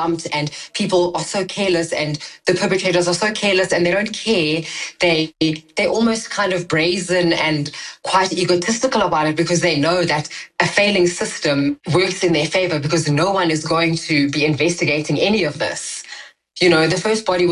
dumped, and people are so careless, and the perpetrators are so careless, and they don't care. They almost kind of brazen and quite egotistical about it, because they know that a failing system works in their favor, because no one is going to be investigating any of this. You know, the first body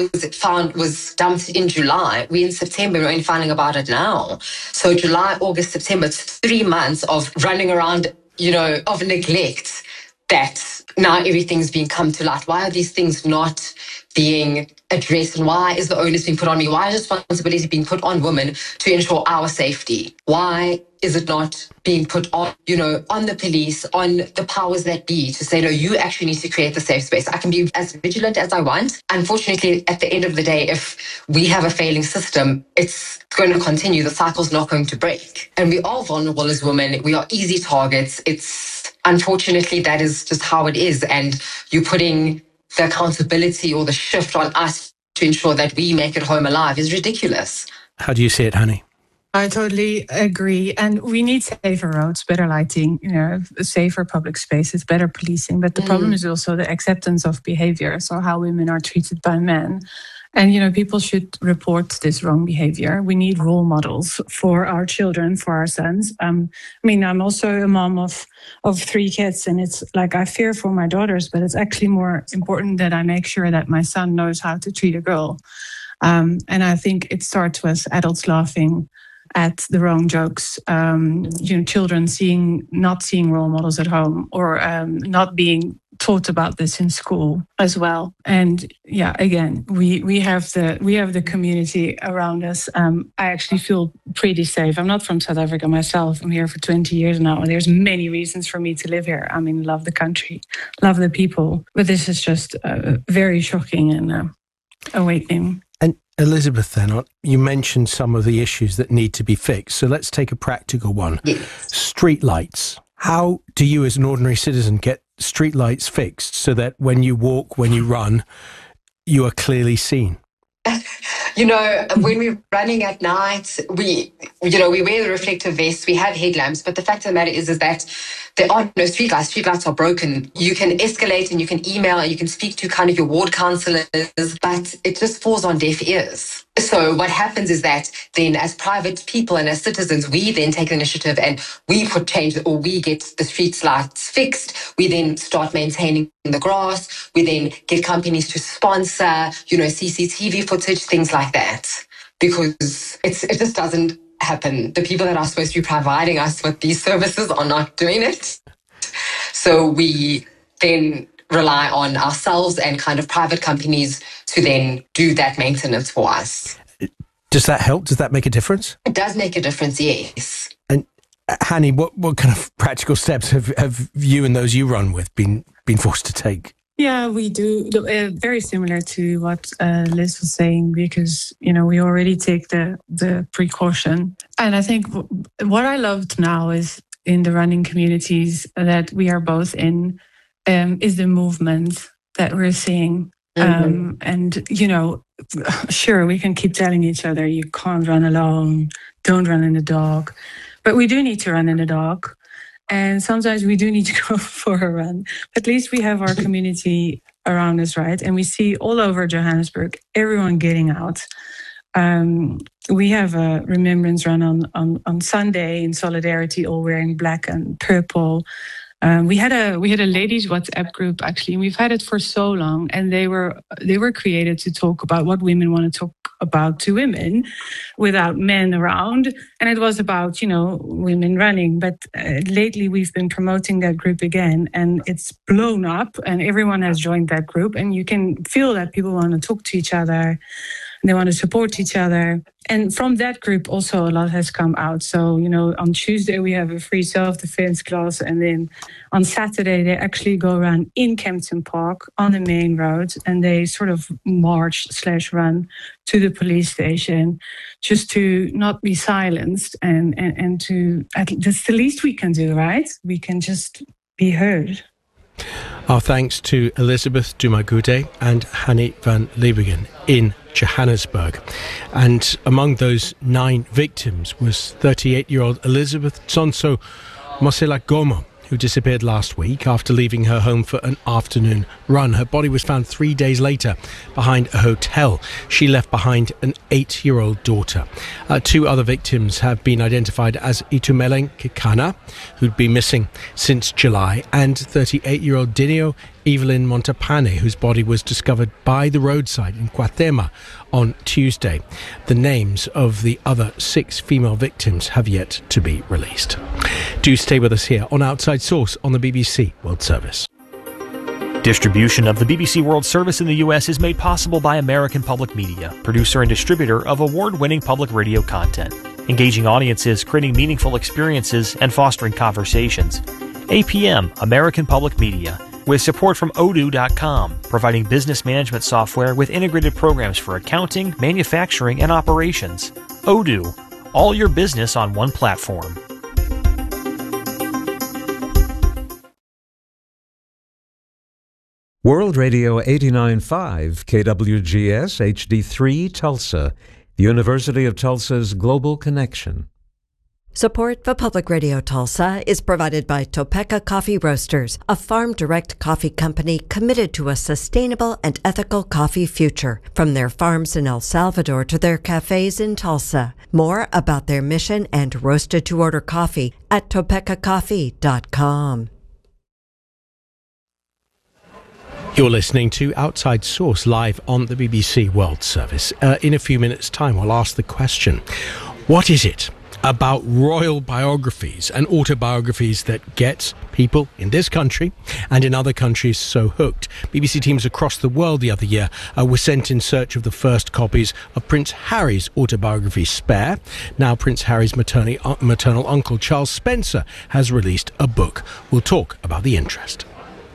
was dumped in July. We're in September, we're only finding about it now. So July, August, September, it's 3 months of running around, you know, of neglect, that now everything's being come to light. Why are these things not being addressed, and why is the onus being put on me? Why is responsibility being put on women to ensure our safety? Why is it not being put on, you know, on the police, on the powers that be, to say, no, you actually need to create the safe space? I can be as vigilant as I want. Unfortunately, at the end of the day, if we have a failing system, it's going to continue. The cycle's not going to break. And we are vulnerable as women. We are easy targets. Unfortunately, that is just how it is. And you're putting the accountability or the shift on us to ensure that we make it home alive is ridiculous. How do you see it, Hani? I totally agree. And we need safer roads, better lighting, you know, safer public spaces, better policing. But the problem is also the acceptance of behavior. So how women are treated by men. And, you know, people should report this wrong behavior. We need role models for our children, for our sons. I mean, I'm also a mom of 3 kids, and it's like I fear for my daughters, but it's actually more important that I make sure that my son knows how to treat a girl. And I think it starts with adults laughing at the wrong jokes, you know, children not seeing role models at home, or not being taught about this in school as well. And yeah, again, we have the community around us. I actually feel pretty safe. I'm not from South Africa myself. I'm here for 20 years now, and there's many reasons for me to live here. I mean, love the country, love the people, but this is just very shocking and awakening. And Elizabeth, then, you mentioned some of the issues that need to be fixed. So let's take a practical one. Yes. Street lights. How do you as an ordinary citizen get street lights fixed so that when you walk, when you run, you are clearly seen? You know, when we're running at night, we wear the reflective vests, we have headlamps, but the fact of the matter is that there are no streetlights. Streetlights are broken. You can escalate and you can email and you can speak to kind of your ward councillors, but it just falls on deaf ears. So what happens is that then as private people and as citizens, we then take the initiative and we put change, or we get the street lights fixed. We then start maintaining the grass. We then get companies to sponsor, you know, CCTV footage, things like that, because it just doesn't happen. The people that are supposed to be providing us with these services are not doing it. So we then rely on ourselves and kind of private companies to then do that maintenance for us. Does that help? Does that make a difference? It does make a difference, yes. And Hani, what kind of practical steps have you and those you run with been forced to take? Yeah, we do. Very similar to what Liz was saying, because, you know, we already take the precaution. And I think what I loved now is in the running communities that we are both in is the movement that we're seeing. And, you know, sure, we can keep telling each other, you can't run alone, don't run in the dark. But we do need to run in the dark. And sometimes we do need to go for a run. At least we have our community around us, right? And we see all over Johannesburg, everyone getting out. We have a remembrance run on Sunday in solidarity, all wearing black and purple. We had a ladies' WhatsApp group, actually, and we've had it for so long. And they were created to talk about what women want to talk about to women without men around. And it was about, you know, women running. But lately we've been promoting that group again, and it's blown up and everyone has joined that group. And you can feel that people want to talk to each other. They want to support each other. And from that group also a lot has come out. So, you know, on Tuesday we have a free self-defense class. And then on Saturday they actually go around in Kempton Park on the main road. And they sort of march/run to the police station just to not be silenced. And to, that's the least we can do, right? We can just be heard. Our thanks to Elizabeth Dumagude and Hani van Liebingen in Johannesburg. And among those 9 victims was 38-year-old Elizabeth Tsonso Mosela Gomo, who disappeared last week after leaving her home for an afternoon run. Her body was found 3 days later behind a hotel. She left behind an 8-year-old daughter. 2 other victims have been identified as Itumeleng Kekana, who'd been missing since July, and 38-year-old Dineo Evelyn Montapane, whose body was discovered by the roadside in Kwatema on Tuesday. The names of the other 6 female victims have yet to be released. Do stay with us here on Outside Source on the BBC World Service. Distribution of the BBC World Service in the U.S. is made possible by American Public Media, producer and distributor of award-winning public radio content, engaging audiences, creating meaningful experiences, and fostering conversations. APM, American Public Media, with support from Odoo.com, providing business management software with integrated programs for accounting, manufacturing, and operations. Odoo, all your business on one platform. World Radio 89.5 KWGS HD3 Tulsa, the University of Tulsa's Global Connection. Support for Public Radio Tulsa is provided by Topeka Coffee Roasters, a farm-direct coffee company committed to a sustainable and ethical coffee future, from their farms in El Salvador to their cafes in Tulsa. More about their mission and roasted-to-order coffee at topekacoffee.com. You're listening to Outside Source live on the BBC World Service. In a few minutes' time, we'll ask the question, what is it about royal biographies and autobiographies that gets people in this country and in other countries so hooked? BBC teams across the world the other year were sent in search of the first copies of Prince Harry's autobiography, Spare. Now Prince Harry's maternal uncle, Charles Spencer, has released a book. We'll talk about the interest.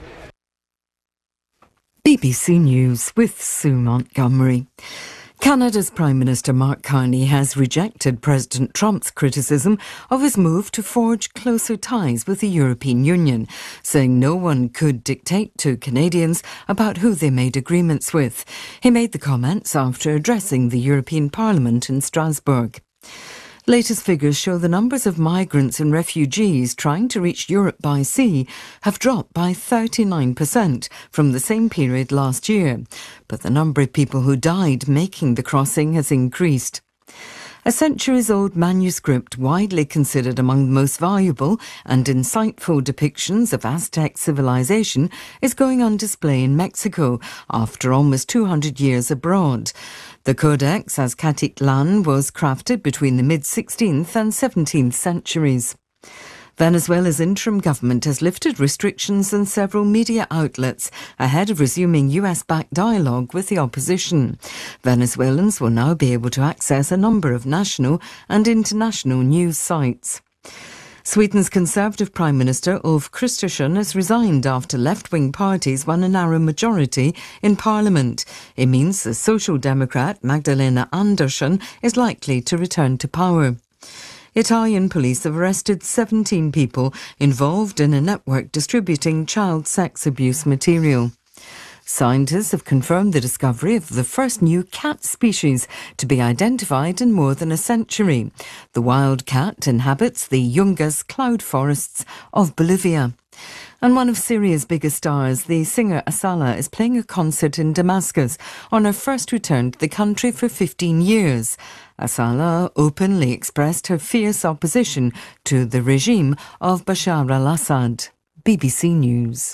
BBC News with Sue Montgomery. Canada's Prime Minister Mark Carney has rejected President Trump's criticism of his move to forge closer ties with the European Union, saying no one could dictate to Canadians about who they made agreements with. He made the comments after addressing the European Parliament in Strasbourg. Latest figures show the numbers of migrants and refugees trying to reach Europe by sea have dropped by 39% from the same period last year, but the number of people who died making the crossing has increased. A centuries-old manuscript, widely considered among the most valuable and insightful depictions of Aztec civilization, is going on display in Mexico after almost 200 years abroad. The Codex Azcatitlan was crafted between the mid-16th and 17th centuries. Venezuela's interim government has lifted restrictions on several media outlets ahead of resuming US-backed dialogue with the opposition. Venezuelans will now be able to access a number of national and international news sites. Sweden's Conservative Prime Minister Ulf Kristersson has resigned after left-wing parties won a narrow majority in Parliament. It means the Social Democrat Magdalena Andersson is likely to return to power. Italian police have arrested 17 people involved in a network distributing child sex abuse material. Scientists have confirmed the discovery of the first new cat species to be identified in more than a century. The wild cat inhabits the Yungas cloud forests of Bolivia. And one of Syria's biggest stars, the singer Asala, is playing a concert in Damascus on her first return to the country for 15 years. Asala openly expressed her fierce opposition to the regime of Bashar al-Assad. BBC News.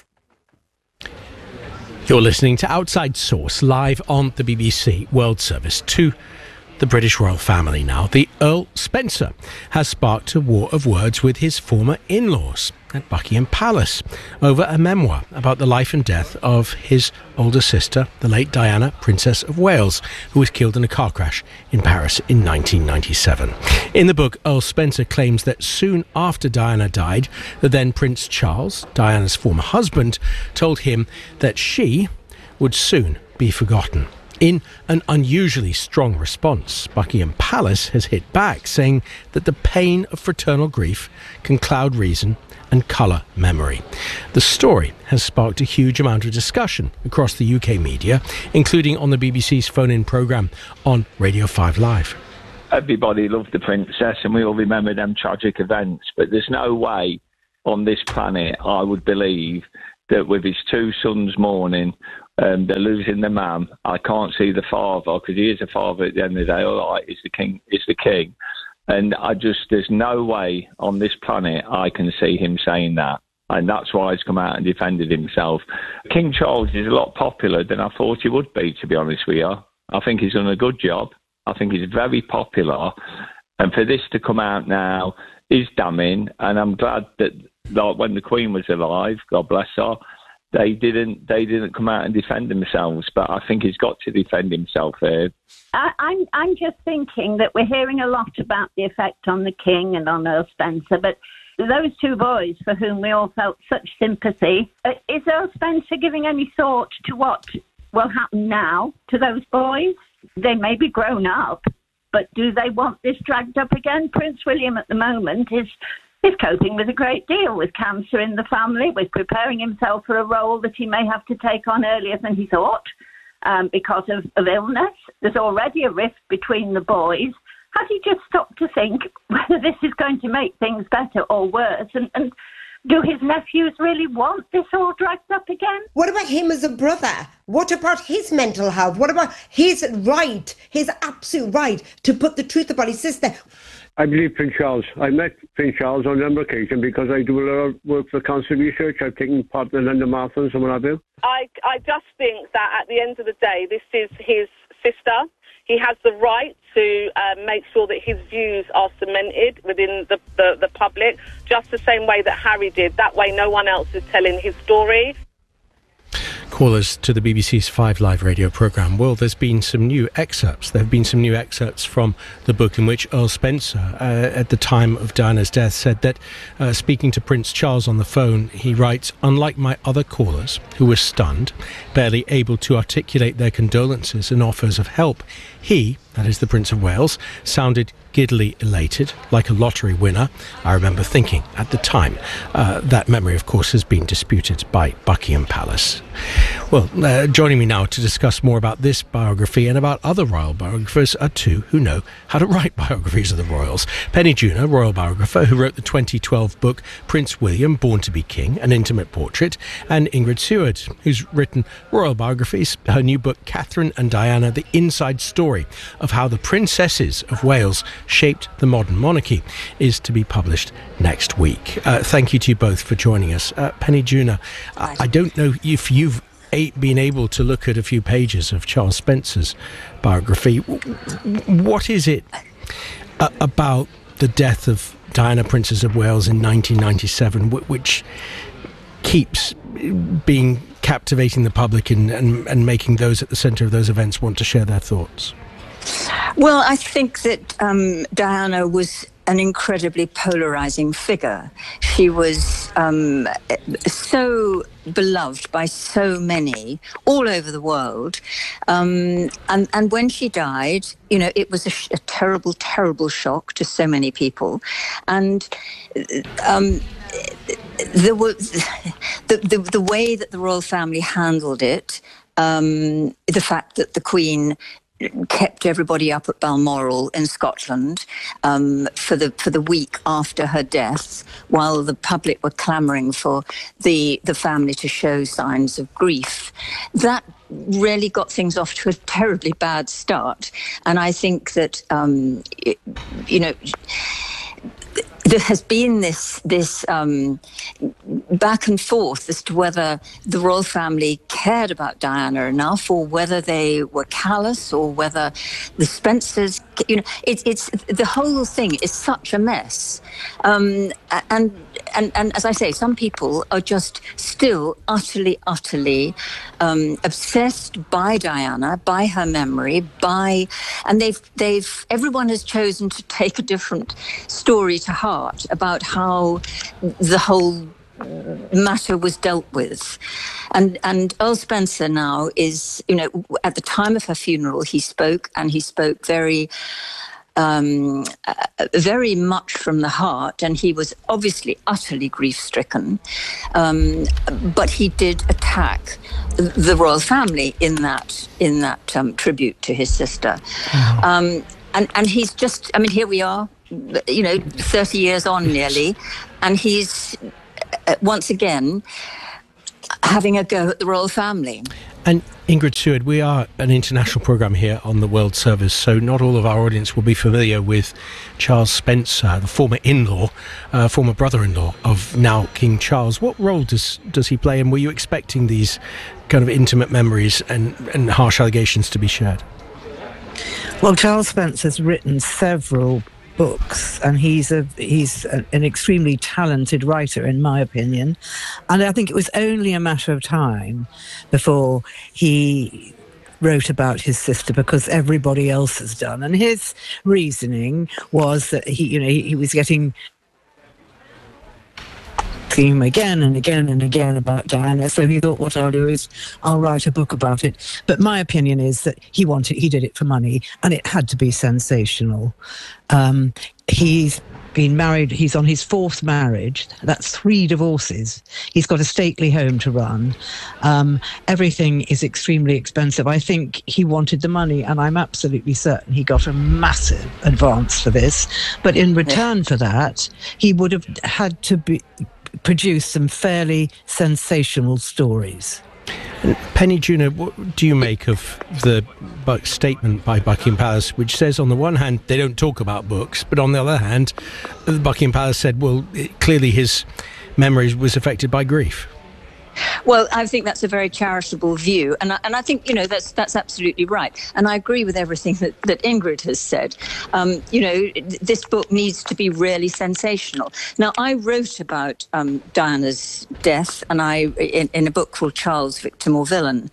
You're listening to Outside Source live on the BBC World Service. To the British royal family now. The Earl Spencer has sparked a war of words with his former in-laws at Buckingham Palace over a memoir about the life and death of his older sister, the late Diana, Princess of Wales, who was killed in a car crash in Paris in 1997. In the book, Earl Spencer claims that soon after Diana died, the then Prince Charles, Diana's former husband, told him that she would soon be forgotten. In an unusually strong response, Buckingham Palace has hit back, saying that the pain of fraternal grief can cloud reason and colour memory. The story has sparked a huge amount of discussion across the UK media, including on the BBC's phone-in programme on Radio 5 Live. Everybody loved the princess and we all remember them tragic events, but there's no way on this planet, I would believe that with his two sons mourning, they're losing the man. I can't see the father, because he is a father at the end of the day. All right, he's the king. And there's no way on this planet I can see him saying that. And that's why he's come out and defended himself. King Charles is a lot popular than I thought he would be, to be honest with you. I think he's done a good job. I think he's very popular. And for this to come out now is damning. And I'm glad that, like, when the Queen was alive, God bless her, they didn't come out and defend themselves. But I think he's got to defend himself here. I'm just thinking that we're hearing a lot about the effect on the King and on Earl Spencer, but those two boys for whom we all felt such sympathy, is Earl Spencer giving any thought to what will happen now to those boys? They may be grown up, but do they want this dragged up again? Prince William at the moment is coping with a great deal, with cancer in the family, with preparing himself for a role that he may have to take on earlier than he thought because of illness. There's already a rift between the boys. Has he just stopped to think whether this is going to make things better or worse? And do his nephews really want this all dragged up again? What about him as a brother? What about his mental health? What about his absolute right to put the truth about his sister? I believe Prince Charles. I met Prince Charles on a number of occasions because I do a lot of work for cancer research. I've taken part in the London Marathon, and what have you. I just think that at the end of the day, this is his sister. He has the right to make sure that his views are cemented within the public, just the same way that Harry did. That way no one else is telling his story. Callers to the BBC's 5 Live radio programme. Well, there's been some new excerpts. There have been some new excerpts from the book in which Earl Spencer, at the time of Diana's death, said that, speaking to Prince Charles on the phone, he writes, "Unlike my other callers, who were stunned, barely able to articulate their condolences and offers of help, he," that is the Prince of Wales, "sounded giddily elated, like a lottery winner." I remember thinking at the time. That memory, of course, has been disputed by Buckingham Palace. Well, joining me now to discuss more about this biography and about other royal biographers are two who know how to write biographies of the royals. Penny Junor, royal biographer, who wrote the 2012 book Prince William, Born to be King, An Intimate Portrait, and Ingrid Seward, who's written royal biographies. Her new book, Catherine and Diana, The Inside Story of How the Princesses of Wales Shaped the Modern Monarchy, is to be published next week. Thank you to you both for joining us. Penny Junor, I don't know if you've been able to look at a few pages of Charles Spencer's biography. What is it about the death of Diana, Princess of Wales, in 1997, which keeps being captivating the public and making those at the centre of those events want to share their thoughts? Well, I think that Diana was an incredibly polarising figure. She was so beloved by so many all over the world. And when she died, you know, it was a terrible, terrible shock to so many people. And there was the way that the royal family handled it, the fact that the Queen kept everybody up at Balmoral in Scotland for the week after her death, while the public were clamouring for the family to show signs of grief. That really got things off to a terribly bad start. And I think that, there has been this back and forth as to whether the royal family cared about Diana enough, or whether they were callous, or whether the Spencers, it's the whole thing is such a mess. And as I say, some people are just still utterly obsessed by Diana, by her memory, and everyone has chosen to take a different story to heart about how the whole matter was dealt with. And Earl Spencer now is, at the time of her funeral, he spoke very very much from the heart, and he was obviously utterly grief-stricken. But he did attack the royal family in that tribute to his sister. And he's just, here we are, 30 years on nearly, and he's once again, having a go at the royal family. And Ingrid Seward, we are an international programme here on the World Service, so not all of our audience will be familiar with Charles Spencer, the former in-law, former brother-in-law of now King Charles. What role does he play, and were you expecting these kind of intimate memories and harsh allegations to be shared? Well, Charles Spencer's written several books, and he's an extremely talented writer, in my opinion. And I think it was only a matter of time before he wrote about his sister, because everybody else has done. And his reasoning was that he was getting him again and again and again about Diana, so he thought, what I'll do is I'll write a book about it. But my opinion is that he did it for money, and it had to be sensational. He's been married, he's on his fourth marriage, that's 3 divorces. He's got a stately home to run. Everything is extremely expensive. I think he wanted the money, and I'm absolutely certain he got a massive advance for this. But in return for that, he would have had to produce some fairly sensational stories. Penny Junor, what do you make of the statement by Buckingham Palace, which says on the one hand they don't talk about books, but on the other hand Buckingham Palace said, well, clearly his memory was affected by grief? Well, I think that's a very charitable view, and I think that's absolutely right, and I agree with everything that Ingrid has said. This book needs to be really sensational. Now, I wrote about Diana's death, and in a book called Charles, Victim or Villain,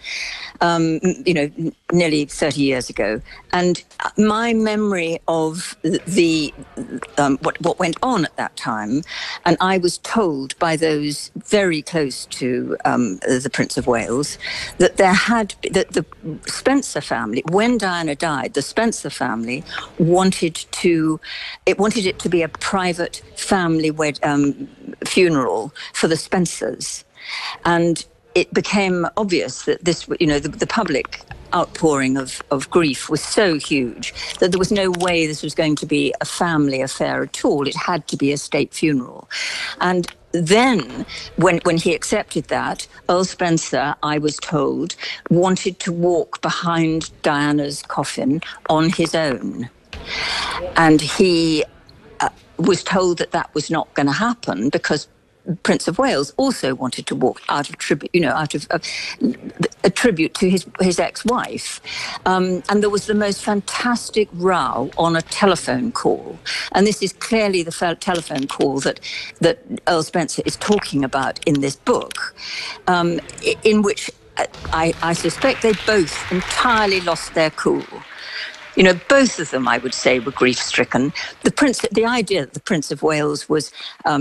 nearly 30 years ago, and my memory of what went on at that time, and I was told by those very close to the Prince of Wales, that the Spencer family, when Diana died, the Spencer family wanted it to be a private family funeral for the Spencers, and it became obvious that this, the public outpouring of grief was so huge that there was no way this was going to be a family affair at all. It had to be a state funeral. And then, when he accepted that, Earl Spencer, I was told, wanted to walk behind Diana's coffin on his own. And he was told that was not going to happen, because Prince of Wales also wanted to walk out of tribute, a tribute to his ex-wife. And there was the most fantastic row on a telephone call. And this is clearly the telephone call that Earl Spencer is talking about in this book, in which I suspect they both entirely lost their cool. Both of them, I would say, were grief-stricken. The idea that the Prince of Wales was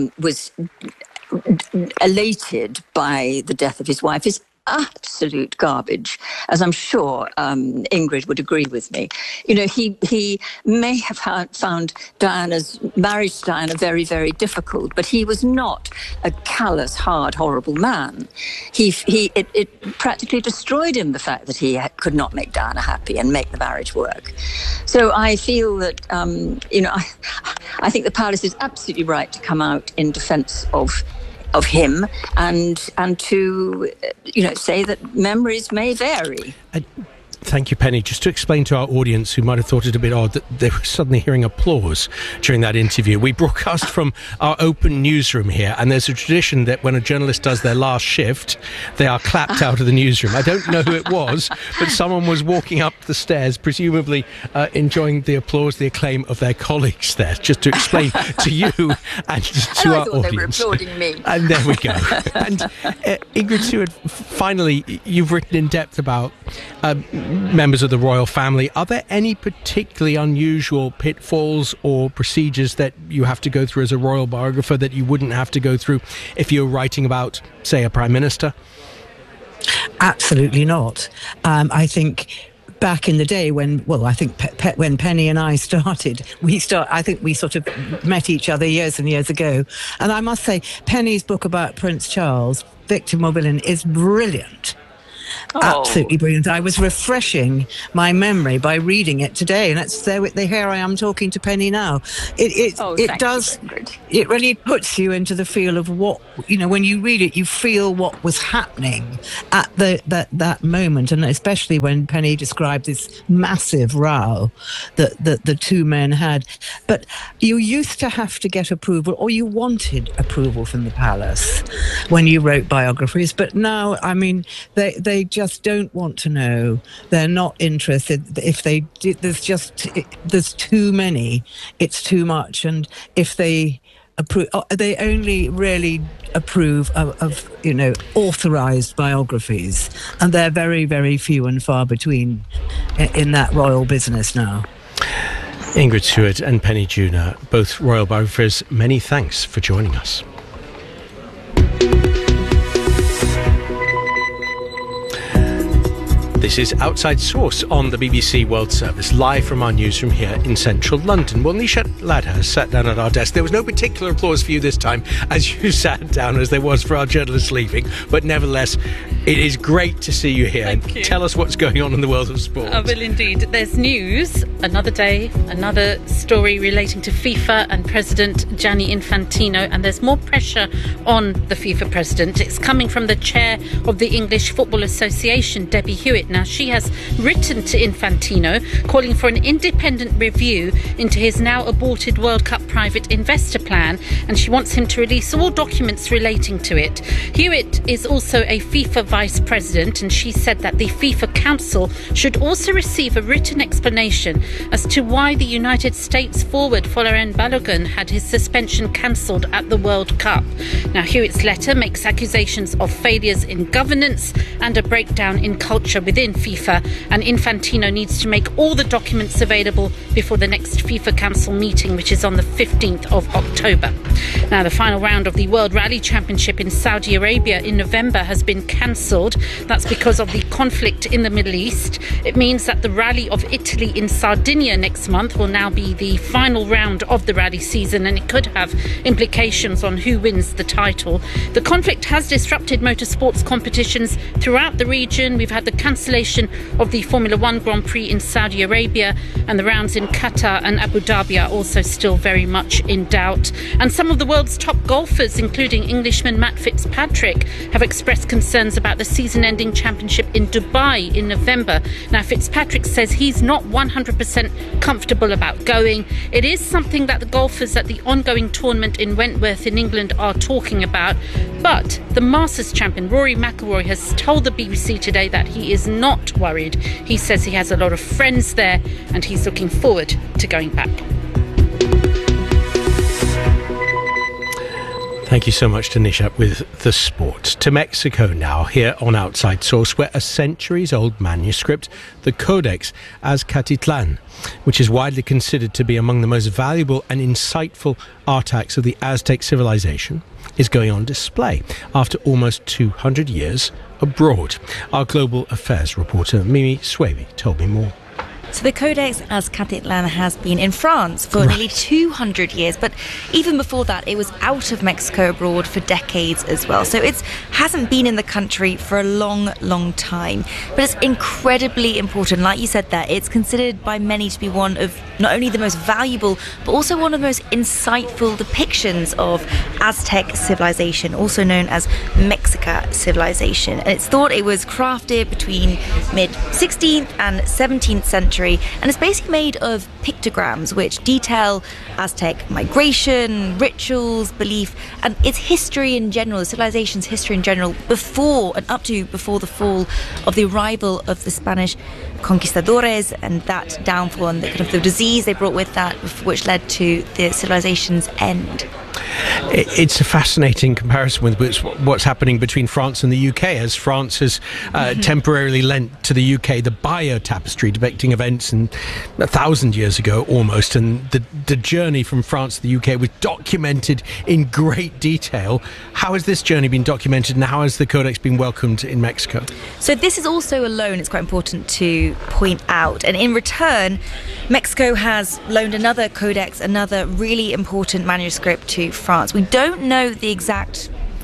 elated by the death of his wife is absolute garbage, as I'm sure Ingrid would agree with me. He may have found Diana's marriage to Diana very, very difficult, but he was not a callous, hard, horrible man. It practically destroyed him, the fact that he could not make Diana happy and make the marriage work. So I feel that I think the palace is absolutely right to come out in defence of him and to say that memories may vary. Thank you, Penny. Just to explain to our audience who might have thought it a bit odd that they were suddenly hearing applause during that interview. We broadcast from our open newsroom here, and there's a tradition that when a journalist does their last shift, they are clapped out of the newsroom. I don't know who it was, but someone was walking up the stairs, presumably enjoying the applause, the acclaim of their colleagues there, just to explain to you and to our audience. They were applauding me. And there we go. And Ingrid Seward, finally, you've written in depth about members of the royal family. Are there any particularly unusual pitfalls or procedures that you have to go through as a royal biographer that you wouldn't have to go through if you were writing about, say, a prime minister? Absolutely not. I think back in the day when Penny and I started, I think we sort of met each other years and years ago. And I must say, Penny's book about Prince Charles, Victim or Villain, is brilliant. Absolutely brilliant. I was refreshing my memory by reading it today, and that's here I am talking to Penny now. It really puts you into the feel of what, when you read it, you feel what was happening at that moment, and especially when Penny described this massive row that the two men had. But you used to have to get approval, or you wanted approval from the palace when you wrote biographies, but now, I mean, they just don't want to know. They're not interested. If they did, there's too many. It's too much. And if they approve, they only really approve of authorised biographies, and they're very, very few and far between in that royal business now. Ingrid Stewart and Penny Junor, both royal biographers, many thanks for joining us. This is Outside Source on the BBC World Service, live from our newsroom here in central London. Well, Nishat Ladha has sat down at our desk. There was no particular applause for you this time as you sat down, as there was for our journalists leaving. But nevertheless, it is great to see you here. Thank you. Tell us what's going on in the world of sport. Well, indeed. There's news. Another day, another story relating to FIFA and President Gianni Infantino. And there's more pressure on the FIFA president. It's coming from the chair of the English Football Association, Debbie Hewitt. Now, she has written to Infantino calling for an independent review into his now aborted World Cup private investor plan, and she wants him to release all documents relating to it. Hewitt is also a FIFA vice president, and she said that the FIFA Council should also receive a written explanation as to why the United States forward Folarin Balogun had his suspension cancelled at the World Cup. Now, Hewitt's letter makes accusations of failures in governance and a breakdown in culture within FIFA, and Infantino needs to make all the documents available before the next FIFA Council meeting, which is on the 15th of October. Now, the final round of the World Rally Championship in Saudi Arabia in November has been cancelled. That's because of the conflict in the Middle East. It means that the Rally of Italy in Sardinia next month will now be the final round of the rally season, and it could have implications on who wins the title. The conflict has disrupted motorsports competitions throughout the region. We've had the cancellation of the Formula One Grand Prix in Saudi Arabia, and the rounds in Qatar and Abu Dhabi are also still very much in doubt. And some of the world's top golfers, including Englishman Matt Fitzpatrick, have expressed concerns about the season-ending championship in Dubai in November. Now, Fitzpatrick says he's not 100% comfortable about going. It is something that the golfers at the ongoing tournament in Wentworth in England are talking about, but the Masters champion Rory McIlroy has told the BBC today that he is not worried. He says he has a lot of friends there and he's looking forward to going back. Thank you so much to Nishat with the sport. To Mexico now, here on Outside Source, where a centuries-old manuscript, the Codex Azcatitlan, which is widely considered to be among the most valuable and insightful artifacts of the Aztec civilization, is going on display after almost 200 years abroad. Our global affairs reporter Mimi Swaby told me more. So the Codex Azcatitlan has been in France for nearly 200 years, but even before that it was out of Mexico abroad for decades as well. So it hasn't been in the country for a long, long time. But it's incredibly important. Like you said there, it's considered by many to be one of not only the most valuable, but also one of the most insightful depictions of Aztec civilization, also known as Mexica civilization. And it's thought it was crafted between mid-16th and 17th century. And it's basically made of pictograms which detail Aztec migration, rituals, belief, and its history in general, the civilization's history in general, before the fall of the arrival of the Spanish conquistadores and that downfall and the kind of the disease they brought with that, which led to the civilization's end. It's a fascinating comparison with what's happening between France and the UK, as France has temporarily lent to the UK the Bayeux Tapestry depicting events in 1,000 years ago almost, and the journey from France to the UK was documented in great detail. How has this journey been documented, and how has the Codex been welcomed in Mexico? So this is also a loan, it's quite important to point out, and in return Mexico has loaned another codex, another really important manuscript to France. We don't know the exact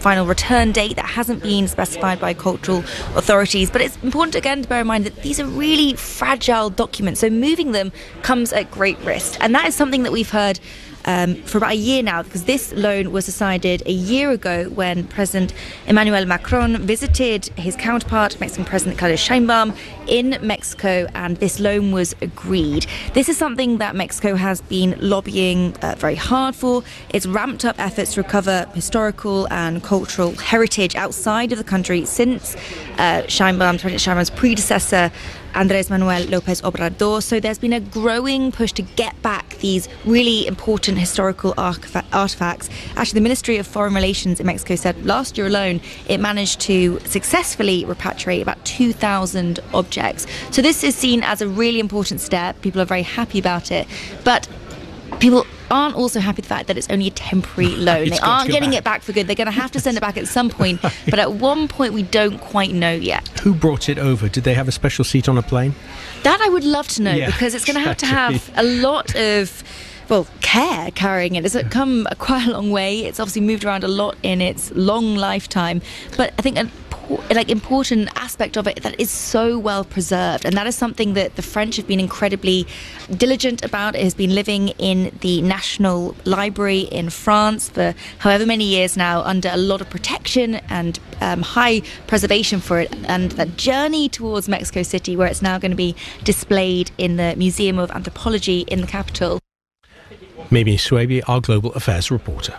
final return date that hasn't been specified by cultural authorities. But it's important again to bear in mind that these are really fragile documents, so moving them comes at great risk. And that is something that we've heard for about a year now, because this loan was decided a year ago when President Emmanuel Macron visited his counterpart, Mexican President Claudia Sheinbaum, in Mexico, and this loan was agreed. This is something that Mexico has been lobbying very hard for. It's ramped up efforts to recover historical and cultural heritage outside of the country since President Sheinbaum's predecessor, Andrés Manuel López Obrador. So there's been a growing push to get back these really important historical artifacts. Actually, the Ministry of Foreign Relations in Mexico said last year alone it managed to successfully repatriate about 2,000 objects. So this is seen as a really important step. People are very happy about it. But people aren't also happy with the fact that it's only a temporary loan. They aren't getting it back for good. They're going to have to send it back at some point. But at one point, we don't quite know yet. Who brought it over? Did they have a special seat on a plane? That I would love to know, because it's going to have a lot of care carrying it. It's come quite a long way. It's obviously moved around a lot in its long lifetime. But I think an important aspect of it that is so well preserved, and that is something that the French have been incredibly diligent about. It has been living in the National Library in France for however many years now, under a lot of protection and high preservation for it, and that journey towards Mexico City, where it's now going to be displayed in the Museum of Anthropology in the capital. Mimi Swaby, our Global Affairs reporter.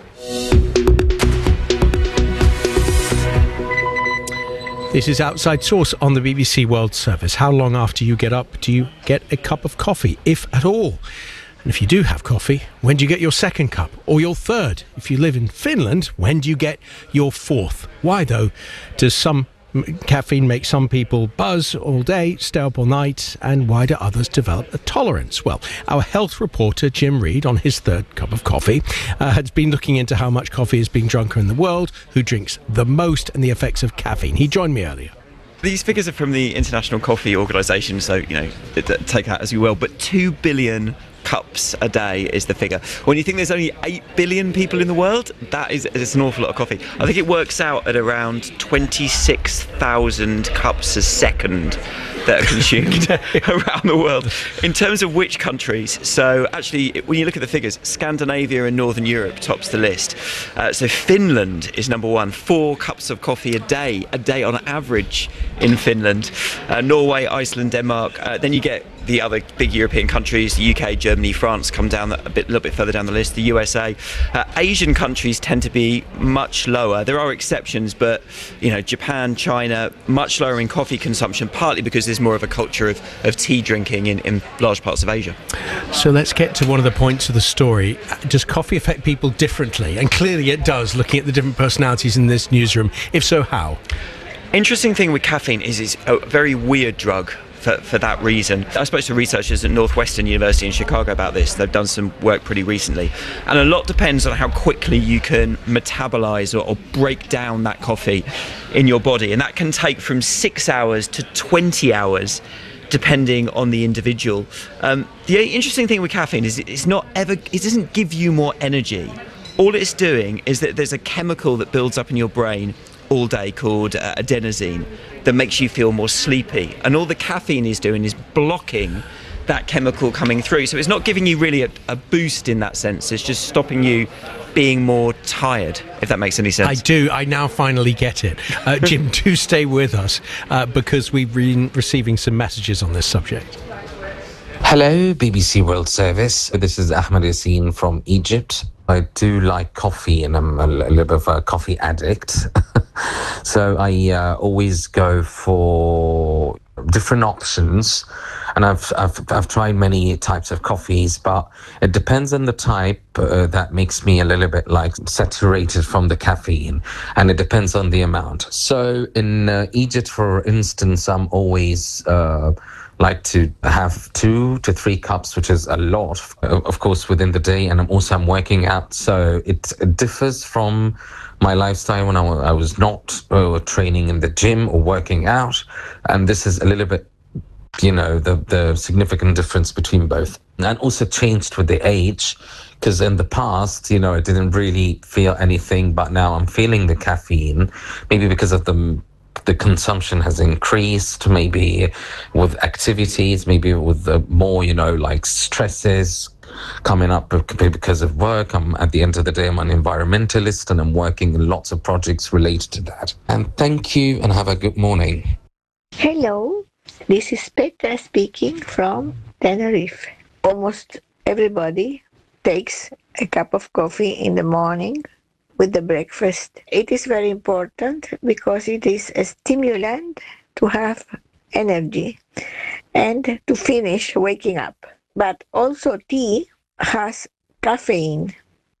This is Outside Source on the BBC World Service. How long after you get up do you get a cup of coffee, if at all? And if you do have coffee, when do you get your second cup or your third? If you live in Finland, when do you get your fourth? Why, though, does some caffeine make some people buzz all day, stay up all night, and why do others develop a tolerance? Well, our health reporter Jim Reid, on his third cup of coffee, has been looking into how much coffee is being drunk in the world, who drinks the most, and the effects of caffeine. He joined me earlier. These figures are from the International Coffee Organisation, so, take that as you will, but 2 billion cups a day is the figure. When you think there's only 8 billion people in the world, it's an awful lot of coffee. I think it works out at around 26,000 cups a second that are consumed around the world. In terms of which countries, so actually when you look at the figures, Scandinavia and Northern Europe tops the list. So Finland is number one, 4 cups of coffee a day on average in Finland. Norway, Iceland, Denmark. Then you get the other big European countries, the UK, Germany, France come down a little bit further down the list, the USA. Asian countries tend to be much lower. There are exceptions, but Japan, China, much lower in coffee consumption, partly because there's more of a culture of tea drinking in large parts of Asia. So let's get to one of the points of the story. Does coffee affect people differently? And clearly it does, looking at the different personalities in this newsroom. If so, how? Interesting thing with caffeine is it's a very weird drug. For that reason. I spoke to researchers at Northwestern University in Chicago about this. They've done some work pretty recently. And a lot depends on how quickly you can metabolize or break down that coffee in your body. And that can take from 6 hours to 20 hours, depending on the individual. The interesting thing with caffeine is it doesn't give you more energy. All it's doing is that there's a chemical that builds up in your brain all day called adenosine that makes you feel more sleepy, and all the caffeine is doing is blocking that chemical coming through. So it's not giving you really a boost in that sense. It's just stopping you being more tired, if that makes any sense. I do. I now finally get it. Jim, do stay with us because we've been receiving some messages on this subject. Hello, BBC World Service. This is Ahmed Yassine from Egypt. I do like coffee, and I'm a little bit of a coffee addict. So I always go for different options, and I've tried many types of coffees, but it depends on the type that makes me a little bit saturated from the caffeine, and it depends on the amount. So in Egypt, for instance, I'm always like to have 2 to 3 cups, which is a lot, of course, within the day. And I'm working out, so it differs from my lifestyle when I was not training in the gym or working out. And this is a little bit the significant difference between both. And also changed with the age, because in the past, I didn't really feel anything, but now I'm feeling the caffeine, maybe because of the consumption has increased, maybe with activities, maybe with more, stresses coming up because of work. At the end of the day, I'm an environmentalist and I'm working in lots of projects related to that. And thank you and have a good morning. Hello, this is Petra speaking from Tenerife. Almost everybody takes a cup of coffee in the morning with the breakfast. It is very important because it is a stimulant to have energy and to finish waking up. But also tea has caffeine.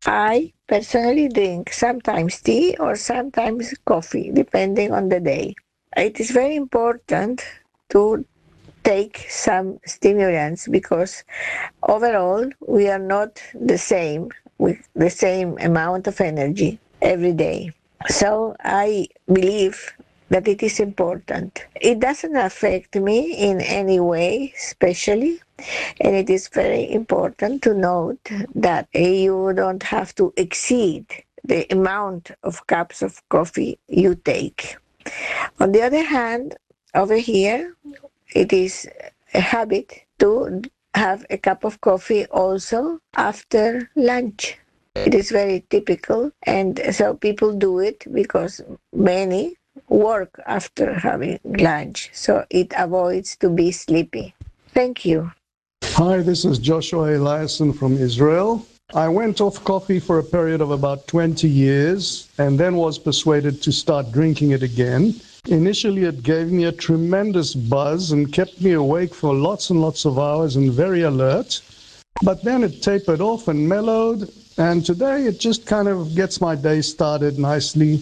I personally drink sometimes tea or sometimes coffee, depending on the day. It is very important to take some stimulants because overall we are not the same with the same amount of energy every day. So I believe that it is important. It doesn't affect me in any way, especially, and it is very important to note that you don't have to exceed the amount of cups of coffee you take. On the other hand, over here, it is a habit to have a cup of coffee also after lunch. It is very typical, and so people do it because many work after having lunch, so it avoids to be sleepy. Thank you. Hi, this is Joshua Eliason from Israel. I went off coffee for a period of about 20 years and then was persuaded to start drinking it again. Initially, it gave me a tremendous buzz and kept me awake for lots and lots of hours and very alert. But then it tapered off and mellowed, and today it just kind of gets my day started nicely,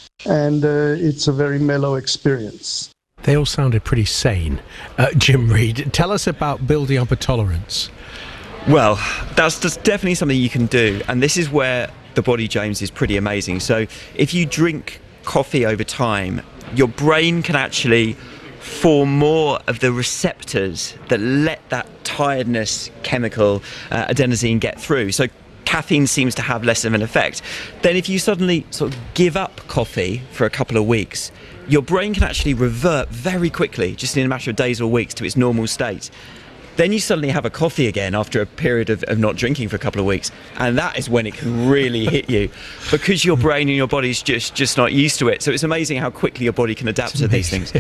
and it's a very mellow experience. They all sounded pretty sane. Jim Reed, tell us about building up a tolerance. Well, that's definitely something you can do, and this is where the body, James, is pretty amazing. So if you drink coffee over time, your brain can actually form more of the receptors that let that tiredness chemical, adenosine, get through. So caffeine seems to have less of an effect. Then if you suddenly sort of give up coffee for a couple of weeks, your brain can actually revert very quickly, just in a matter of days or weeks, to its normal state. Then you suddenly have a coffee again after a period of not drinking for a couple of weeks, and that is when it can really hit you, because your brain and your body's just not used to it. So it's amazing how quickly your body can adapt to these things.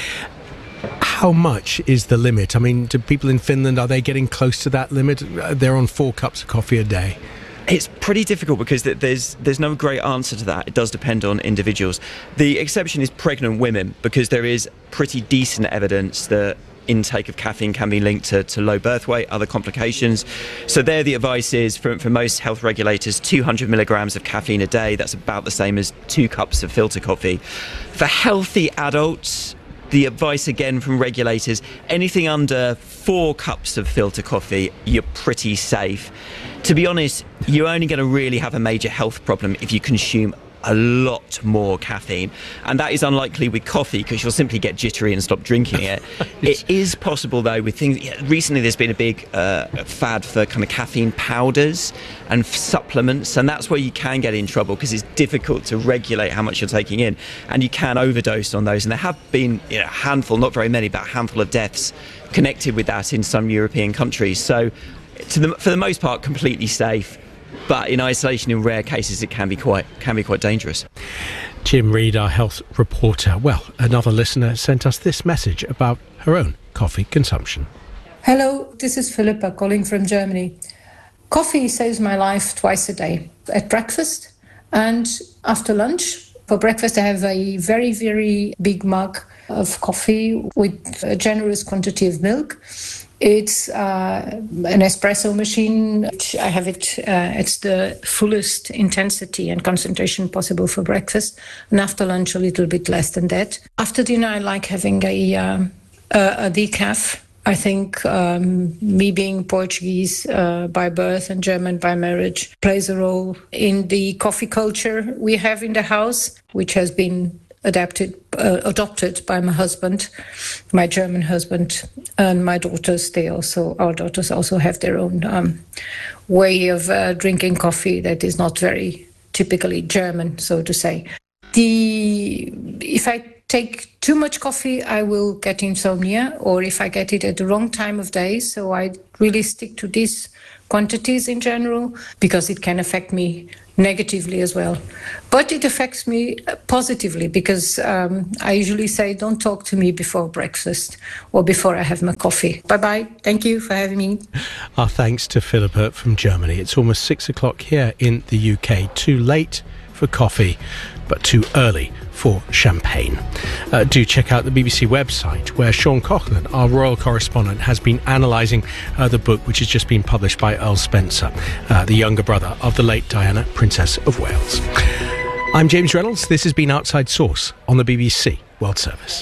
How much is the limit? I mean, do people in Finland, are they getting close to that limit? They're on 4 cups of coffee a day. It's pretty difficult because there's no great answer to that. It does depend on individuals. The exception is pregnant women, because there is pretty decent evidence that intake of caffeine can be linked to low birth weight, other complications. So there the advice is, for most health regulators, 200 milligrams of caffeine a day. That's about the same as 2 cups of filter coffee. For healthy adults, the advice again from regulators, anything under 4 cups of filter coffee, you're pretty safe. To be honest, you're only going to really have a major health problem if you consume a lot more caffeine, and that is unlikely with coffee because you'll simply get jittery and stop drinking it. It is possible though with things. Recently there's been a big fad for kind of caffeine powders and supplements, and that's where you can get in trouble because it's difficult to regulate how much you're taking in, and you can overdose on those. And there have been a handful, not very many, but a handful of deaths connected with that in some European countries. So for the most part, completely safe. But in isolation, in rare cases, it can be quite dangerous. Jim Reed, our health reporter. Well, another listener sent us this message about her own coffee consumption. Hello, this is Philippa calling from Germany. Coffee saves my life twice a day, at breakfast and after lunch. For breakfast, I have a very, very big mug of coffee with a generous quantity of milk. It's an espresso machine. I have it at the fullest intensity and concentration possible for breakfast, and after lunch a little bit less than that. After dinner, I like having a decaf. I think me being Portuguese by birth and German by marriage plays a role in the coffee culture we have in the house, which has been adopted by my husband, my German husband, and my daughters. Our daughters also have their own way of drinking coffee that is not very typically German, so to say. If I take too much coffee, I will get insomnia, or if I get it at the wrong time of day. So I really stick to these quantities in general, because it can affect me negatively as well. But it affects me positively, because I usually say, don't talk to me before breakfast or before I have my coffee. Bye-bye. Thank you for having me. Our thanks to Philippa from Germany. It's almost 6 o'clock here in the UK. Too late for coffee, but too early for champagne. Do check out the BBC website, where Sean Coughlin, our royal correspondent, has been analysing the book which has just been published by Earl Spencer, the younger brother of the late Diana, Princess of Wales. I'm James Reynolds. This has been Outside Source on the BBC World Service.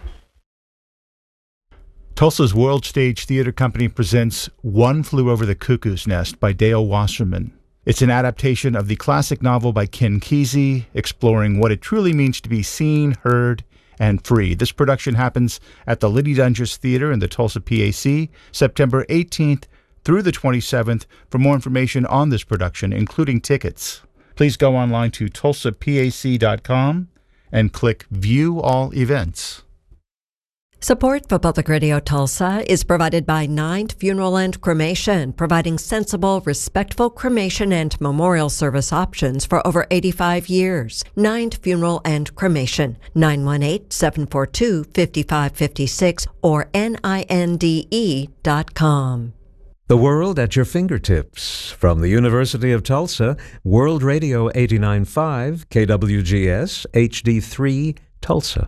Tulsa's World Stage Theatre Company presents One Flew Over the Cuckoo's Nest by Dale Wasserman. It's an adaptation of the classic novel by Ken Kesey, exploring what it truly means to be seen, heard, and free. This production happens at the Liddy Dunges Theatre in the Tulsa PAC, September 18th through the 27th. For more information on this production, including tickets, please go online to tulsapac.com and click View All Events. Support for Public Radio Tulsa is provided by Ninth Funeral and Cremation, providing sensible, respectful cremation and memorial service options for over 85 years. Ninth Funeral and Cremation, 918-742-5556 or NINDE.com. The world at your fingertips. From the University of Tulsa, World Radio 89.5, KWGS, HD3, Tulsa.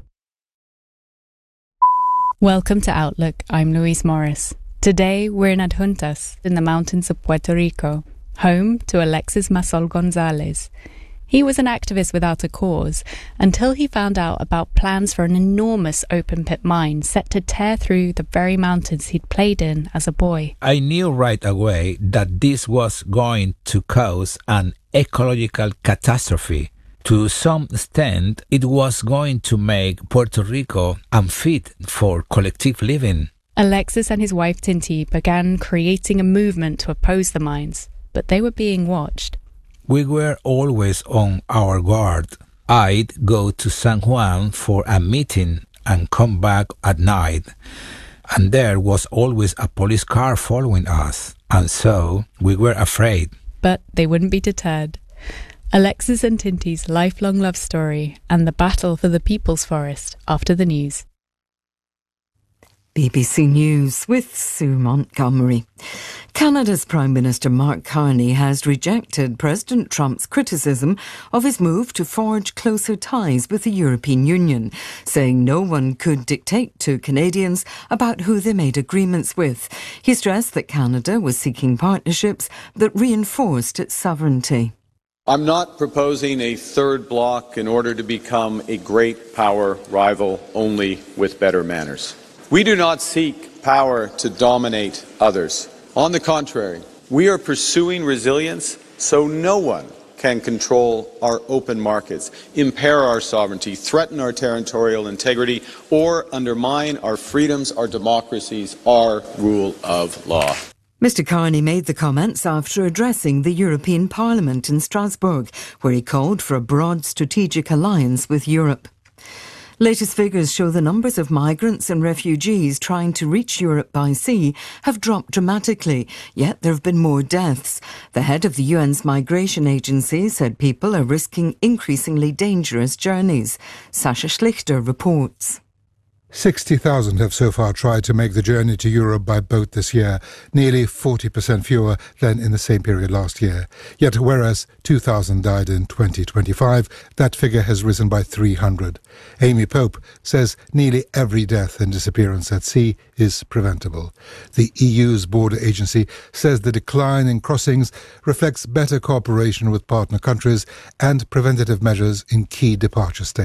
Welcome to Outlook. I'm Louise Morris. Today we're in Adjuntas, in the mountains of Puerto Rico, home to Alexis Masol Gonzalez. He was an activist without a cause until he found out about plans for an enormous open-pit mine set to tear through the very mountains he'd played in as a boy. I knew right away that this was going to cause an ecological catastrophe. To some extent, it was going to make Puerto Rico unfit for collective living. Alexis and his wife Tinti began creating a movement to oppose the mines, but they were being watched. We were always on our guard. I'd go to San Juan for a meeting and come back at night, and there was always a police car following us, and so we were afraid. But they wouldn't be deterred. Alexis and Tinti's lifelong love story and the battle for the People's Forest after the news. BBC News with Sue Montgomery. Canada's Prime Minister Mark Carney has rejected President Trump's criticism of his move to forge closer ties with the European Union, saying no one could dictate to Canadians about who they made agreements with. He stressed that Canada was seeking partnerships that reinforced its sovereignty. I'm not proposing a third bloc in order to become a great power rival only with better manners. We do not seek power to dominate others. On the contrary, we are pursuing resilience so no one can control our open markets, impair our sovereignty, threaten our territorial integrity, or undermine our freedoms, our democracies, our rule of law. Mr. Carney made the comments after addressing the European Parliament in Strasbourg, where he called for a broad strategic alliance with Europe. Latest figures show the numbers of migrants and refugees trying to reach Europe by sea have dropped dramatically, yet there have been more deaths. The head of the UN's Migration Agency said people are risking increasingly dangerous journeys. Sasha Schlichter reports. 60,000 have so far tried to make the journey to Europe by boat this year, nearly 40% fewer than in the same period last year. Yet whereas 2,000 died in 2025, that figure has risen by 300. Amy Pope says nearly every death and disappearance at sea is preventable. The EU's border agency says the decline in crossings reflects better cooperation with partner countries and preventative measures in key departure states.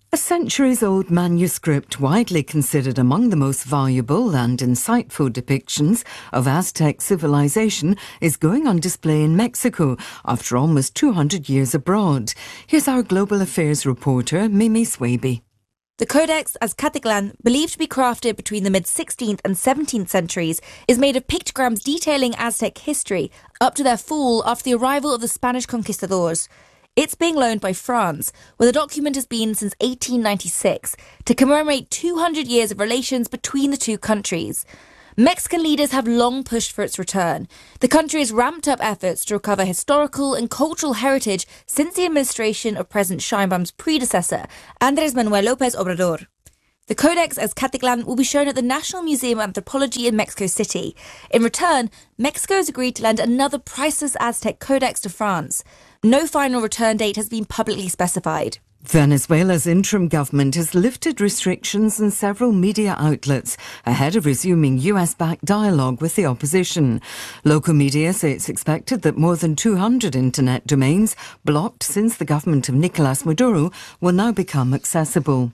A centuries-old manuscript, widely considered among the most valuable and insightful depictions of Aztec civilization, is going on display in Mexico after almost 200 years abroad. Here's our global affairs reporter, Mimi Swaby. The Codex Azcateclan, believed to be crafted between the mid-16th and 17th centuries, is made of pictograms detailing Aztec history up to their fall after the arrival of the Spanish conquistadors. It's being loaned by France, where the document has been since 1896, to commemorate 200 years of relations between the two countries. Mexican leaders have long pushed for its return. The country has ramped up efforts to recover historical and cultural heritage since the administration of President Sheinbaum's predecessor, Andrés Manuel López Obrador. The Codex Azcateclan will be shown at the National Museum of Anthropology in Mexico City. In return, Mexico has agreed to lend another priceless Aztec codex to France. No final return date has been publicly specified. Venezuela's interim government has lifted restrictions on several media outlets ahead of resuming US-backed dialogue with the opposition. Local media say it's expected that more than 200 internet domains blocked since the government of Nicolás Maduro will now become accessible.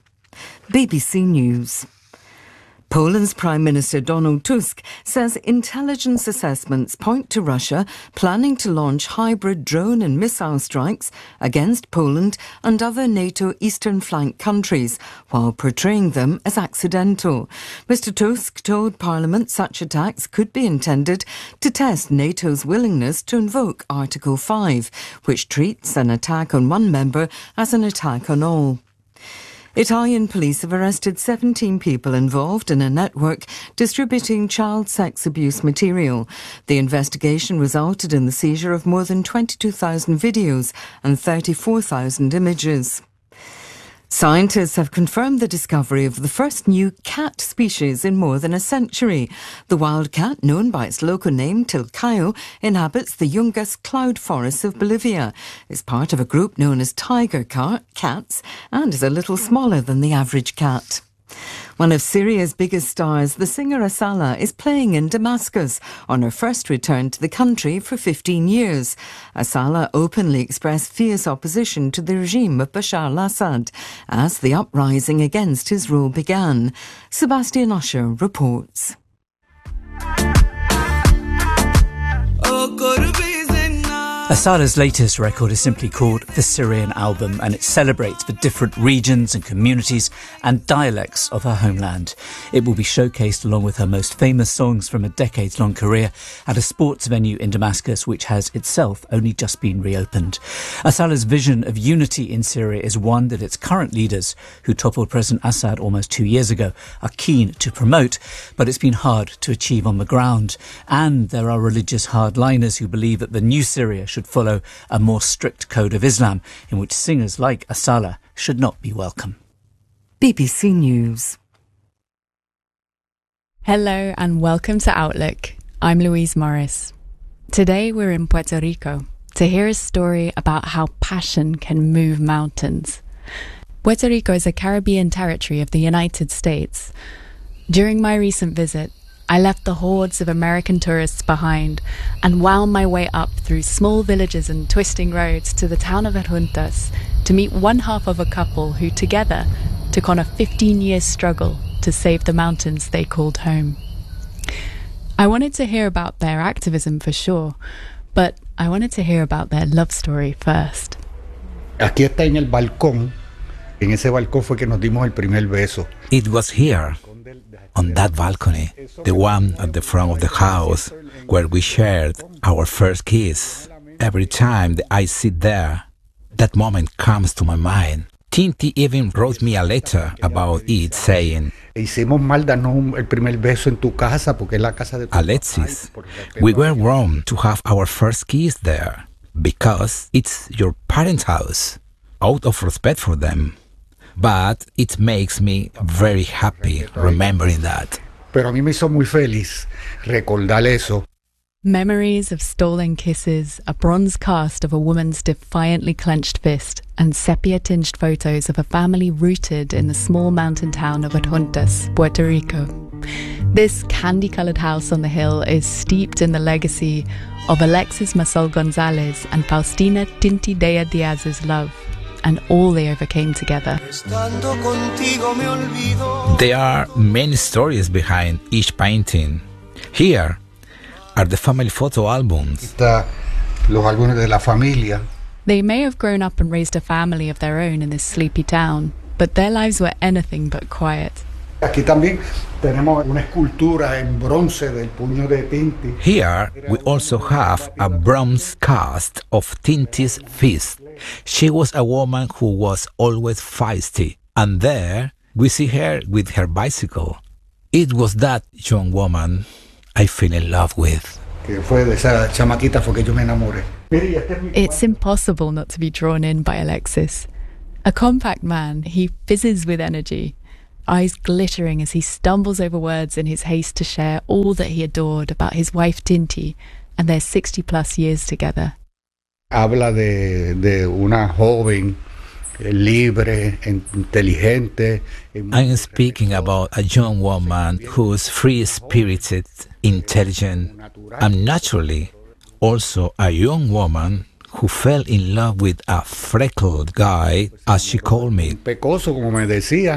BBC News. Poland's Prime Minister Donald Tusk says intelligence assessments point to Russia planning to launch hybrid drone and missile strikes against Poland and other NATO eastern flank countries, while portraying them as accidental. Mr Tusk told Parliament such attacks could be intended to test NATO's willingness to invoke Article 5, which treats an attack on one member as an attack on all. Italian police have arrested 17 people involved in a network distributing child sex abuse material. The investigation resulted in the seizure of more than 22,000 videos and 34,000 images. Scientists have confirmed the discovery of the first new cat species in more than a century. The wild cat, known by its local name Tilcayo, inhabits the Yungas cloud forests of Bolivia, is part of a group known as tiger cats and is a little smaller than the average cat. One of Syria's biggest stars, the singer Asala, is playing in Damascus on her first return to the country for 15 years. Asala openly expressed fierce opposition to the regime of Bashar al-Assad as the uprising against his rule began. Sebastian Usher reports. Asala's latest record is simply called The Syrian Album, and it celebrates the different regions and communities and dialects of her homeland. It will be showcased along with her most famous songs from a decades-long career at a sports venue in Damascus, which has itself only just been reopened. Asala's vision of unity in Syria is one that its current leaders, who toppled President Assad almost 2 years ago, are keen to promote, but it's been hard to achieve on the ground. And there are religious hardliners who believe that the new Syria should follow a more strict code of Islam, in which singers like Asala should not be welcome. BBC News. Hello and welcome to Outlook. I'm Louise Morris. Today we're in Puerto Rico to hear a story about how passion can move mountains. Puerto Rico is a Caribbean territory of the United States. During my recent visit, I left the hordes of American tourists behind and wound my way up through small villages and twisting roads to the town of Adjuntas to meet one half of a couple who together took on a 15-year struggle to save the mountains they called home. I wanted to hear about their activism for sure, but I wanted to hear about their love story first. Aquí está en el balcón. En ese balcón fue que nos dimos el primer beso. It was here, on that balcony, the one at the front of the house, where we shared our first kiss. Every time that I sit there, that moment comes to my mind. Tinti even wrote me a letter about it, saying, Alexis, we were wrong to have our first kiss there, because it's your parents' house, out of respect for them. But it makes me very happy remembering that. Pero a mí me hizo muy feliz recordar eso. Memories of stolen kisses, a bronze cast of a woman's defiantly clenched fist, and sepia-tinged photos of a family rooted in the small mountain town of Adjuntas, Puerto Rico. This candy-coloured house on the hill is steeped in the legacy of Alexis Masol Gonzalez and Faustina Tinti Dea Diaz's love. and all they overcame together. There are many stories behind each painting. Here are the family photo albums. Los álbumes de la familia. They may have grown up and raised a family of their own in this sleepy town, but their lives were anything but quiet. Aquí también tenemos una escultura en bronce del puño de Tinti. Here we also have a bronze cast of Tinti's fist. She was a woman who was always feisty, and there we see her with her bicycle. It was that young woman I fell in love with. Que fue de esa chamaquita fue que yo me enamoré. It's impossible not to be drawn in by Alexis. A compact man, he fizzes with energy, eyes glittering as he stumbles over words in his haste to share all that he adored about his wife Tinti and their 60-plus years together. Habla de una joven libre, inteligente. I'm speaking about a young woman who's free-spirited, intelligent, and naturally also a young woman who fell in love with a freckled guy, as she called me. Pecoso, como me decía.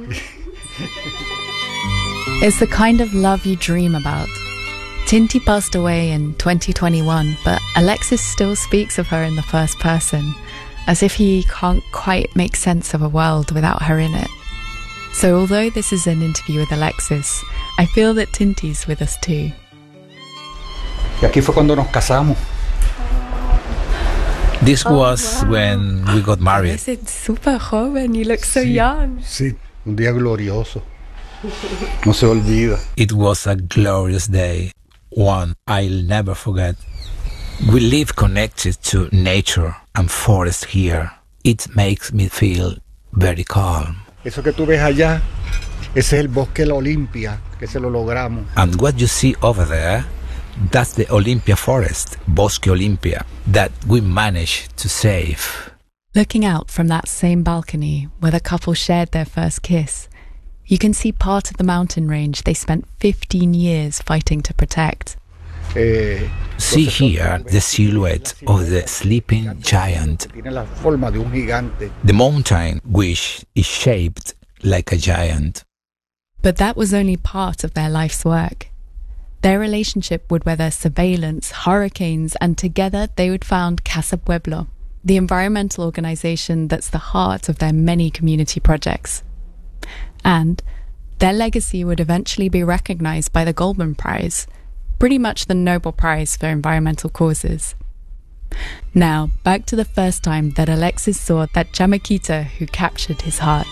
It's the kind of love you dream about. Tinti passed away in 2021, but Alexis still speaks of her in the first person, as if he can't quite make sense of a world without her in it. So although this is an interview with Alexis, I feel that Tinti's with us too. Y aquí fue cuando nos casamos. This was when we got married. It's super joven, you look so young. Sí, un día glorioso. No se olvida. It was a glorious day, one I'll never forget. We live connected to nature and forest here. It makes me feel very calm. Eso que tú ves allá, ese es el bosque La Olimpia, que se lo logramos. And what you see over there, that's the Olympia forest, Bosque Olympia, that we managed to save. Looking out from that same balcony where the couple shared their first kiss, you can see part of the mountain range they spent 15 years fighting to protect. See here the silhouette of the sleeping giant. The mountain, which is shaped like a giant. But that was only part of their life's work. Their relationship would weather surveillance, hurricanes, and together they would found Casa Pueblo, the environmental organization that's the heart of their many community projects. And their legacy would eventually be recognized by the Goldman Prize, pretty much the Nobel Prize for environmental causes. Now, back to the first time that Alexis saw that chamaquita who captured his heart.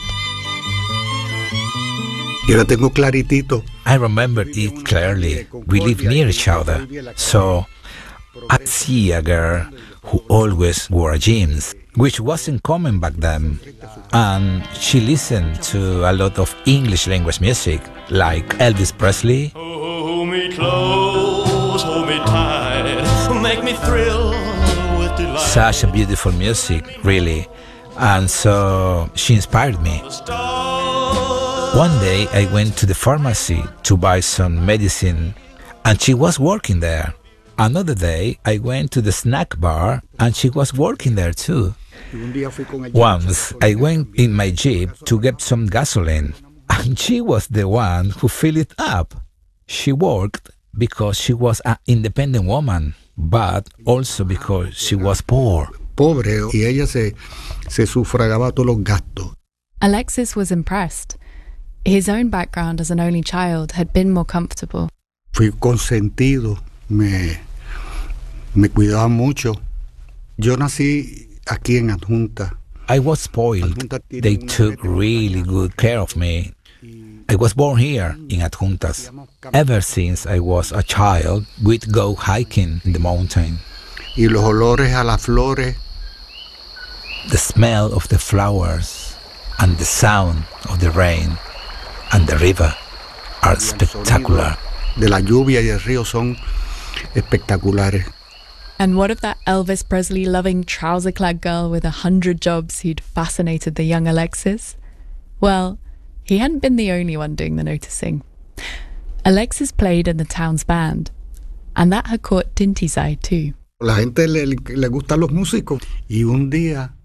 I remember it clearly. We lived near each other, so I see a girl who always wore jeans, which wasn't common back then, and she listened to a lot of English language music, like Elvis Presley. Hold me close, hold me tight, make me thrill with delight. Such a beautiful music, really, and so she inspired me. One day I went to the pharmacy to buy some medicine, and she was working there. Another day I went to the snack bar, and she was working there too. Once I went in my Jeep to get some gasoline, and she was the one who filled it up. She worked because she was an independent woman, but also because she was poor. Pobre, y ella se sufragaba todos los gastos. Alexis was impressed. His own background as an only child had been more comfortable. Fui consentido, me cuidaba mucho. Yo nací aquí en Adjunta. I was spoiled. They took really good care of me. I was born here in Adjuntas. Ever since I was a child, we'd go hiking in the mountain. Y los olores a las flores. The smell of the flowers and the sound of the rain and the river are spectacular. De la lluvia y el río son espectaculares. And what of that Elvis Presley-loving trouser-clad girl with 100 jobs who'd fascinated the young Alexis? Well, he hadn't been the only one doing the noticing. Alexis played in the town's band, and that had caught Tinti's eye too. La gente le gustan los músicos. Y un día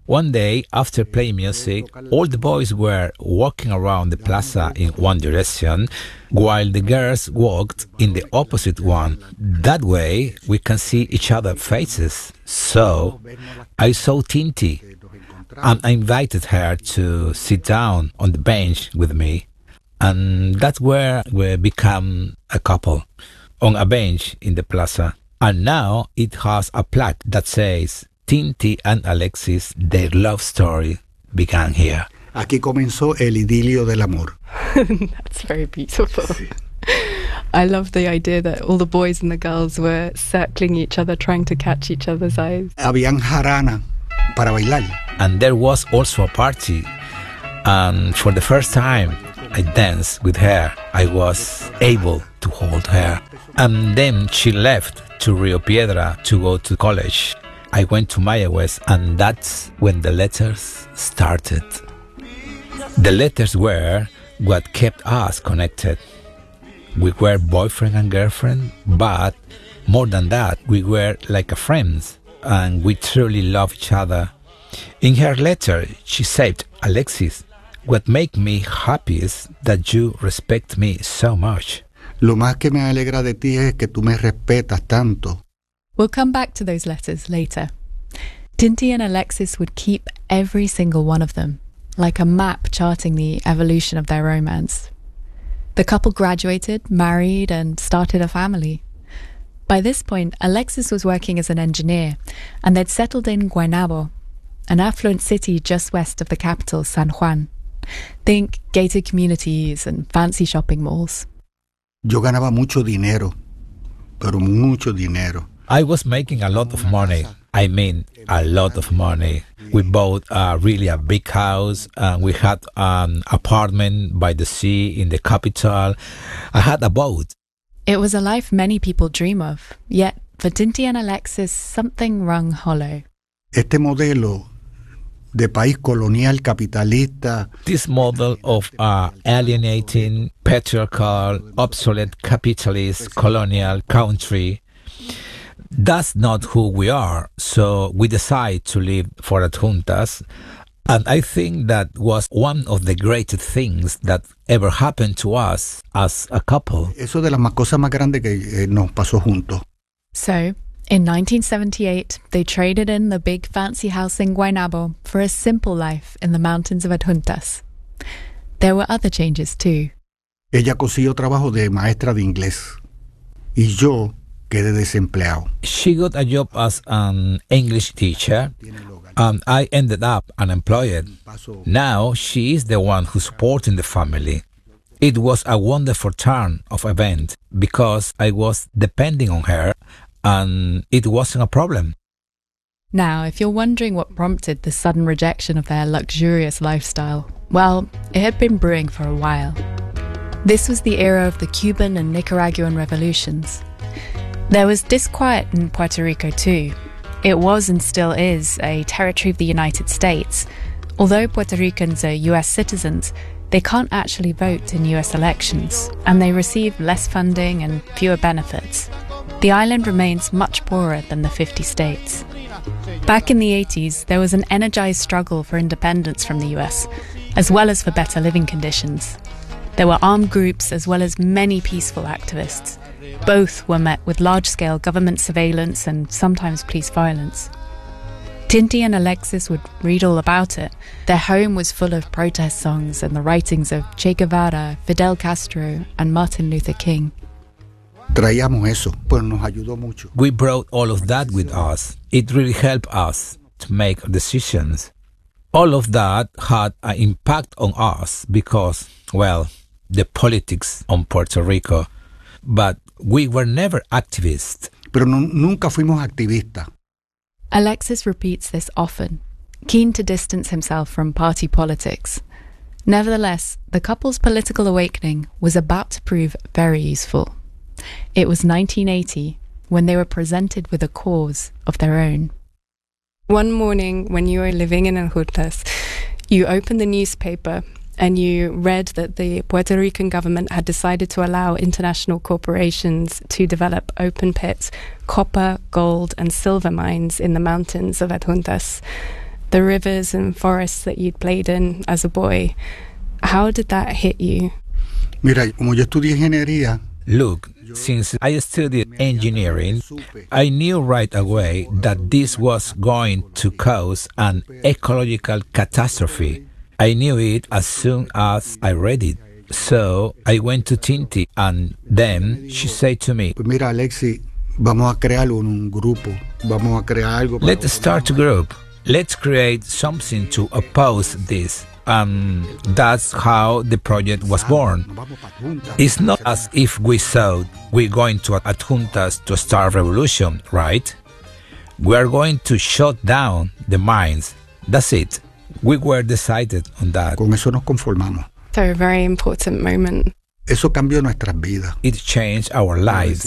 One day, after playing music, all the boys were walking around the plaza in one direction, while the girls walked in the opposite one. That way, we can see each other's faces. So, I saw Tinti, and I invited her to sit down on the bench with me. And that's where we become a couple, on a bench in the plaza. And now it has a plaque that says, Tinti and Alexis, their love story began here. Aquí comenzó el idilio del amor. That's very beautiful. I love the idea that all the boys and the girls were circling each other, trying to catch each other's eyes. Habían jarana para bailar. And there was also a party. And for the first time, I danced with her. I was able to hold her. And then she left to Rio Piedra to go to college. I went to Mayagüez, and that's when the letters started. The letters were what kept us connected. We were boyfriend and girlfriend, but more than that, we were like friends, and we truly loved each other. In her letter, she said, Alexis, what makes me happy is that you respect me so much. Lo más que me alegra de ti es que tú me respetas tanto. We'll come back to those letters later. Tinti and Alexis would keep every single one of them, like a map charting the evolution of their romance. The couple graduated, married, and started a family. By this point, Alexis was working as an engineer, and they'd settled in Guaynabo, an affluent city just west of the capital, San Juan. Think gated communities and fancy shopping malls. Yo ganaba mucho dinero, pero mucho dinero. I was making a lot of money. I mean, a lot of money. We bought really a big house, and we had an apartment by the sea in the capital. I had a boat. It was a life many people dream of. Yet, for Tinti and Alexis, something rung hollow. Este modelo de país colonial capitalista. This model of alienating, patriarchal, obsolete capitalist colonial country, that's not who we are. So we decide to live for Adjuntas. And I think that was one of the greatest things that ever happened to us as a couple. Eso de las cosas más grandes que nos pasó juntos. So, in 1978, they traded in the big fancy house in Guaynabo for a simple life in the mountains of Adjuntas. There were other changes too. Ella consiguió trabajo de maestra de inglés y yo quedé desempleado. She got a job as an English teacher, and I ended up unemployed. Now she is the one who's supporting the family. It was a wonderful turn of event because I was depending on her, and it wasn't a problem. Now, if you're wondering what prompted the sudden rejection of their luxurious lifestyle, well, it had been brewing for a while. This was the era of the Cuban and Nicaraguan revolutions. There was disquiet in Puerto Rico too. It was and still is a territory of the United States. Although Puerto Ricans are US citizens, they can't actually vote in US elections, and they receive less funding and fewer benefits. The island remains much poorer than the 50 states. Back in the 80s, there was an energized struggle for independence from the US, as well as for better living conditions. There were armed groups as well as many peaceful activists. Both were met with large-scale government surveillance and sometimes police violence. Tinti and Alexis would read all about it. Their home was full of protest songs and the writings of Che Guevara, Fidel Castro, and Martin Luther King. Traíamos eso, pues nos ayudó mucho. We brought all of that with us. It really helped us to make decisions. All of that had an impact on us because, well, the politics on Puerto Rico. But we were never activists. Pero nunca fuimos activistas. Alexis repeats this often, keen to distance himself from party politics. Nevertheless, the couple's political awakening was about to prove very useful. It was 1980 when they were presented with a cause of their own. One morning when you were living in Adjuntas, you opened the newspaper and you read that the Puerto Rican government had decided to allow international corporations to develop open-pit copper, gold and silver mines in the mountains of Adjuntas. the rivers and forests that you'd played in as a boy. How did that hit you? Mira, como yo estudié ingeniería. Look, since I studied engineering, I knew right away that this was going to cause an ecological catastrophe. I knew it as soon as I read it. So I went to Tinti, and then she said to me, Mira, Alexi, vamos a crear un grupo. Vamos a crear algo. Let's start a group. Let's create something to oppose this. And that's how the project was born. It's not as if we thought we're going to adjuntas to start a revolution, right? We are going to shut down the mines. That's it. We were decided on that. Con eso nos conformamos. So a very important moment. Eso cambió nuestras vidas. It changed our lives.